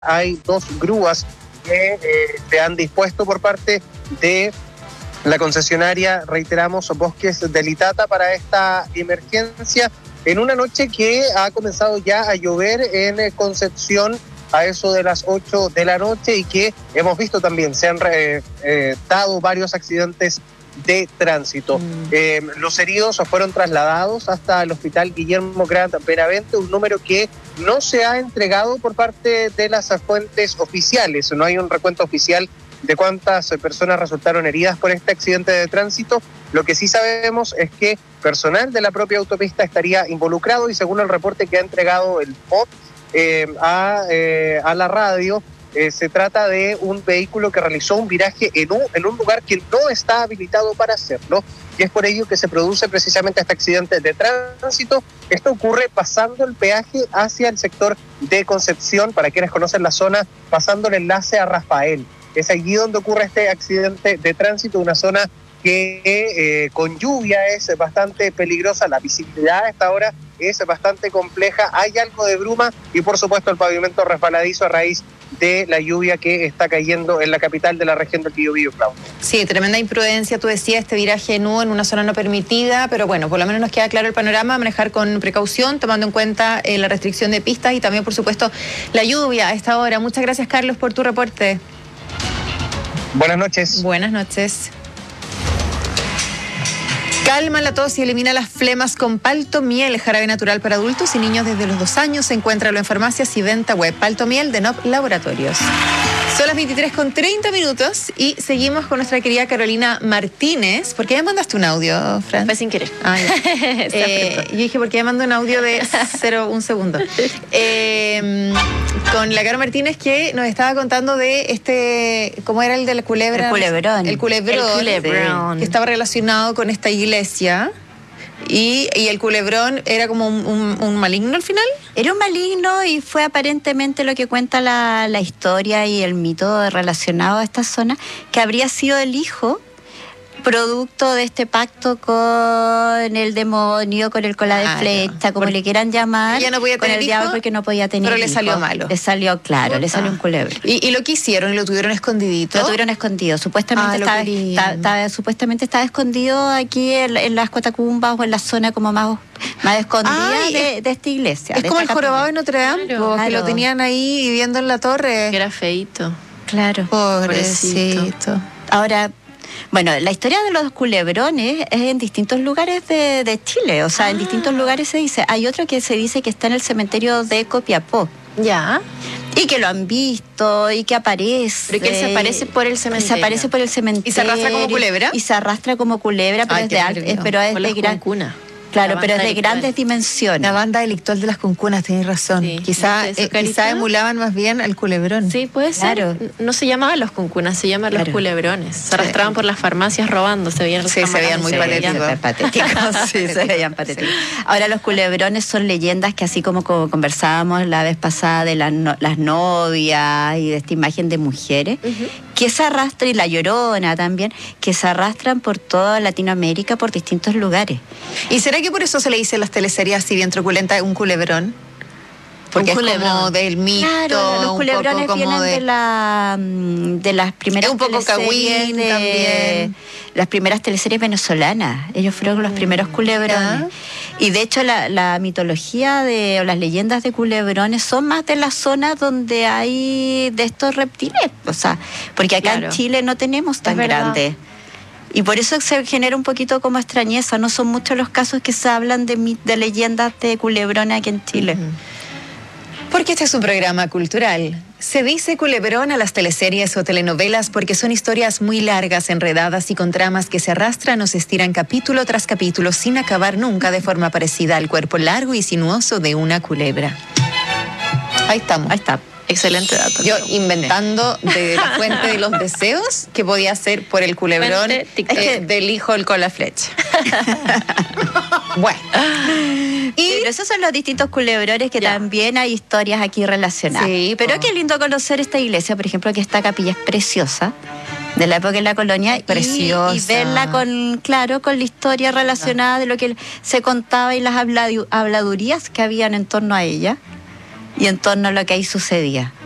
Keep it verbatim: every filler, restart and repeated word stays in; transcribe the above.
hay dos grúas que eh, se han dispuesto por parte de la concesionaria, reiteramos, Bosques del Itata, para esta emergencia en una noche que ha comenzado ya a llover en Concepción a eso de las ocho de la noche y que hemos visto también, se han eh, eh, dado varios accidentes de tránsito. Mm. Eh, los heridos fueron trasladados hasta el Hospital Guillermo Grant Benavente, un número que no se ha entregado por parte de las fuentes oficiales. No hay un recuento oficial de cuántas personas resultaron heridas por este accidente de tránsito. Lo que sí sabemos es que personal de la propia autopista estaría involucrado y según el reporte que ha entregado el P O T eh, a, eh, a la radio, Eh, se trata de un vehículo que realizó un viraje en un, en un lugar que no está habilitado para hacerlo, y es por ello que se produce precisamente este accidente de tránsito. Esto ocurre pasando el peaje hacia el sector de Concepción, para quienes conocen la zona, pasando el enlace a Rafael. Es allí donde ocurre este accidente de tránsito, una zona que eh, con lluvia es bastante peligrosa, la visibilidad a esta hora es bastante compleja, hay algo de bruma y por supuesto el pavimento resbaladizo a raíz de la lluvia que está cayendo en la capital de la región del Biobío, Claudia. Sí, tremenda imprudencia, tú decías, este viraje nu en una zona no permitida, pero bueno, por lo menos nos queda claro el panorama, manejar con precaución, tomando en cuenta eh, la restricción de pistas y también, por supuesto, la lluvia a esta hora. Muchas gracias, Carlos, por tu reporte. Buenas noches. Buenas noches. Calma la tos y elimina las flemas con Paltomiel, jarabe natural para adultos y niños desde los dos años. Encuéntralo en farmacias y venta web. Paltomiel de N O P Laboratorios. Son las veintitrés con treinta minutos y seguimos con nuestra querida Carolina Martínez. ¿Por qué me mandaste un audio, Fran? Fue sin querer. Ah, ya. eh, yo dije, ¿por qué me mandó un audio de cero, un segundo? Eh, con la Caro Martínez, que nos estaba contando de este, ¿cómo era el de la culebra? El culebrón. El culebrón. El culebrón. Que estaba relacionado con esta iglesia. Y, y el culebrón era como un, un, un maligno al final. Era un maligno y fue aparentemente lo que cuenta la, la historia y el mito relacionado a esta zona, que habría sido el hijo producto de este pacto con el demonio, con el cola de ah, flecha, no. como Por, le quieran llamar, no podía con tener el hijo, diablo porque no podía tener pero le hijo. salió malo. Le salió, claro, Puta. le salió un culebro. ¿Y, y lo que hicieron? ¿Lo tuvieron escondidito? Lo tuvieron escondido. Supuestamente, ah, estaba, estaba, estaba, supuestamente estaba escondido aquí en, en las Catacumbas o en la zona como más, más escondida Ay, de, es, de esta iglesia. Es como el jorobado de Notre Dame, claro, claro. que lo tenían ahí viviendo en la torre. Que era feíto. Claro. Pobrecito. Pobrecito. Ahora... Bueno, la historia de los culebrones es en distintos lugares de, de Chile, o sea, ah. en distintos lugares se dice. Hay otro que se dice que está en el cementerio de Copiapó. Ya. Y que lo han visto y que aparece. Pero que se aparece por el cementerio. Se aparece por el cementerio. ¿Y se arrastra como culebra? Y se arrastra como culebra, pero Ay, es de alto, pero es por de gran cuna. Claro, pero es de grandes dimensiones. La banda delictual de las cuncunas, tenés razón. Sí. Quizá, eh, quizá emulaban más bien al culebrón. Sí, puede ser. Claro. No se llamaban los cuncunas, se llaman claro. los culebrones. Se arrastraban sí. por las farmacias robando, se veían Sí, se veían muy patéticos. patéticos. Sí, se veían patéticos. Sí. Ahora, los culebrones son leyendas que, así como, como conversábamos la vez pasada de las, no, las novias y de esta imagen de mujeres, uh-huh. que se arrastran, y la Llorona también, que se arrastran por toda Latinoamérica, por distintos lugares. ¿Y será que por eso se le dice en las teleseries así bien truculenta un culebrón? Porque un es como del mito. Claro, los culebrones un vienen de... de, la, de las primeras es un poco teleseries de, también. Las primeras teleseries venezolanas. Ellos fueron los primeros culebrones. ¿Ya? Y de hecho la, la mitología de, o las leyendas de culebrones son más de las zonas donde hay de estos reptiles. O sea, porque acá claro. en Chile no tenemos tan grandes. Y por eso se genera un poquito como extrañeza. No son muchos los casos que se hablan de, de leyendas de culebrones aquí en Chile. Uh-huh. Porque este es un programa cultural. Se dice culebrón a las teleseries o telenovelas porque son historias muy largas, enredadas y con tramas que se arrastran o se estiran capítulo tras capítulo sin acabar nunca de forma parecida al cuerpo largo y sinuoso de una culebra. Ahí estamos. Ahí está. Excelente dato. Yo inventando de la fuente de los deseos que podía ser por el culebrón eh, del hijo del cola flecha. Bueno. Y pero esos son los distintos culebrones que ya. también hay historias aquí relacionadas. Sí, pero qué lindo conocer esta iglesia, por ejemplo, que esta capilla es preciosa, de la época de la colonia, y, preciosa. y verla con, claro, con la historia relacionada de lo que se contaba y las habladu- habladurías que habían en torno a ella y en torno a lo que ahí sucedía.